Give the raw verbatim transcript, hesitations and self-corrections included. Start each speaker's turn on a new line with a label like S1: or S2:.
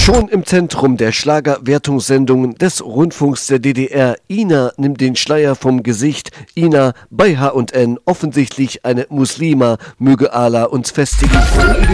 S1: Schon im Zentrum der Schlagerwertungssendungen des Rundfunks der D D R. Ina nimmt den Schleier vom Gesicht. Ina bei H und N, offensichtlich eine Muslima, möge Allah uns festigen.